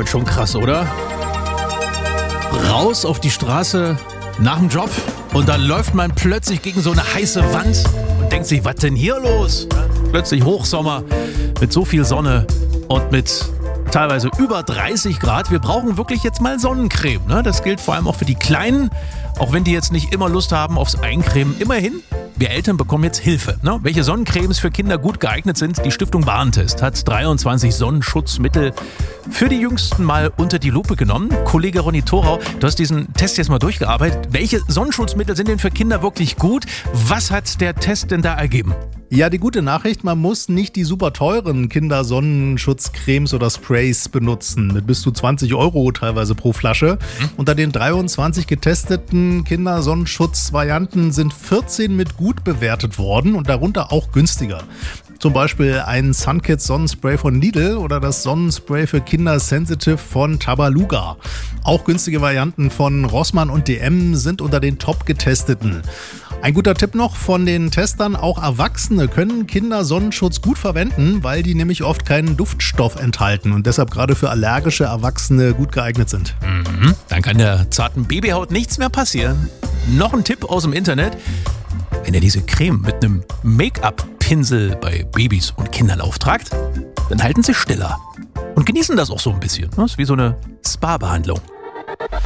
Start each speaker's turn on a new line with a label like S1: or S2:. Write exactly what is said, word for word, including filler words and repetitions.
S1: heute schon krass, oder? Raus auf die Straße nach dem Job und dann läuft man plötzlich gegen so eine heiße Wand und denkt sich, was denn hier los? Plötzlich Hochsommer mit so viel Sonne und mit teilweise über dreißig Grad. Wir brauchen wirklich jetzt mal Sonnencreme. Ne? Das gilt vor allem auch für die Kleinen, auch wenn die jetzt nicht immer Lust haben aufs Eincremen. Immerhin, wir Eltern bekommen jetzt Hilfe. Ne? Welche Sonnencremes für Kinder gut geeignet sind, die Stiftung Warentest hat dreiundzwanzig Sonnenschutzmittel für die Jüngsten mal unter die Lupe genommen. Kollege Ronny Thorau, du hast diesen Test jetzt mal durchgearbeitet. Welche Sonnenschutzmittel sind denn für Kinder wirklich gut? Was hat der Test denn da ergeben?
S2: Ja, die gute Nachricht, man muss nicht die super teuren Kindersonnenschutzcremes oder Sprays benutzen, mit bis zu zwanzig Euro teilweise pro Flasche. Hm? Unter den dreiundzwanzig getesteten Kindersonnenschutzvarianten sind vierzehn mit gut bewertet worden und darunter auch günstiger. Zum Beispiel ein Sunkids Sonnenspray von Lidl oder das Sonnenspray für Kinder Sensitive von Tabaluga. Auch günstige Varianten von Rossmann und D M sind unter den top getesteten. Ein guter Tipp noch von den Testern, auch Erwachsene können Kindersonnenschutz gut verwenden, weil die nämlich oft keinen Duftstoff enthalten und deshalb gerade für allergische Erwachsene gut geeignet sind.
S1: Mhm. Dann kann der zarten Babyhaut nichts mehr passieren. Noch ein Tipp aus dem Internet. Wenn ihr diese Creme mit einem Make-up-Pinsel bei Babys und Kindern auftragt, dann halten sie stiller und genießen das auch so ein bisschen. Das ist wie so eine Spa-Behandlung.